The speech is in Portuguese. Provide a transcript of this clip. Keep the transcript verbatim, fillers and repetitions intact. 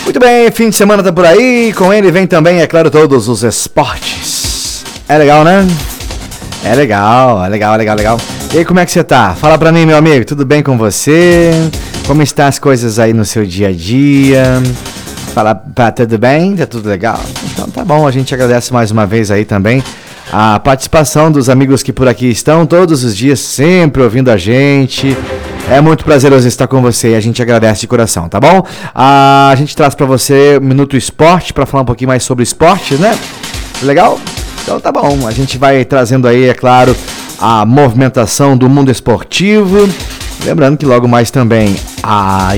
Muito bem, fim de semana tá por aí, com ele vem também, é claro, todos os esportes. É legal, né? É legal, é legal, é legal, legal. E aí, como é que você tá? Fala pra mim, meu amigo, tudo bem com você? Como estão as coisas aí no seu dia a dia? Fala, tá tudo bem? Tá tudo legal? Então tá bom, a gente agradece mais uma vez aí também a participação dos amigos que por aqui estão todos os dias, sempre ouvindo a gente. É muito prazeroso estar com você e a gente agradece de coração, tá bom? A gente traz pra você o Minuto Esporte, pra falar um pouquinho mais sobre esporte, né? Legal? Então tá bom, a gente vai trazendo aí, é claro, a movimentação do mundo esportivo. Lembrando que logo mais também a